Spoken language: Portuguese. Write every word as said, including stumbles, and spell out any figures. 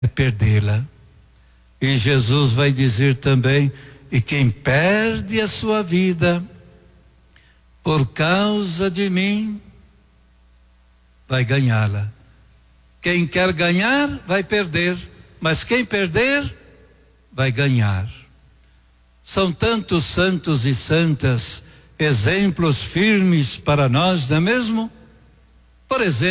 perdê-la. E Jesus vai dizer também: e quem perde a sua vida por causa de mim, vai ganhá-la. Quem quer ganhar, vai perder, mas quem perder, vai ganhar. São tantos santos e santas, exemplos firmes para nós, não é mesmo? Por exemplo,